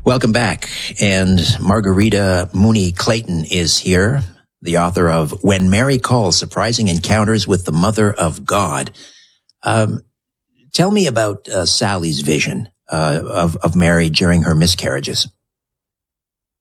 Welcome back. And Margarita Mooney Clayton is here, the author of When Mary Calls, Surprising Encounters with the Mother of God. Tell me about Sally's vision of Mary during her miscarriages.